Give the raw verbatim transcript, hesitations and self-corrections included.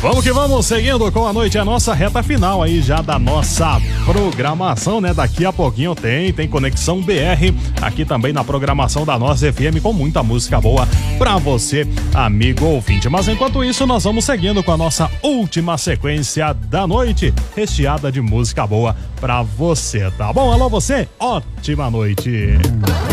Vamos que vamos, seguindo com a noite, a nossa reta final aí já da nossa programação, né? Daqui a pouquinho tem, tem Conexão B R aqui também na programação da nossa F M com muita música boa pra você, amigo ouvinte. Mas enquanto isso, nós vamos seguindo com a nossa última sequência da noite, recheada de música boa pra você, tá bom? Alô você, ótima noite!